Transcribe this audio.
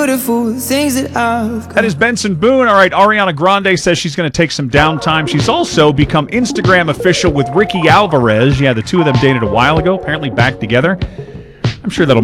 beautiful things that I've got. That is Benson Boone. All right, Ariana Grande says she's going to take some downtime. She's also become Instagram official with Ricky Alvarez. Yeah, the two of them dated a while ago, apparently back together. I'm sure that'll